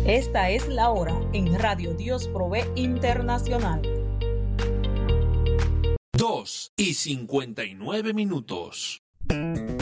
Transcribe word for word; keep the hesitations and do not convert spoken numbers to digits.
Esta es la hora en Radio Dios Provee Internacional. Dos y cincuenta y nueve minutos.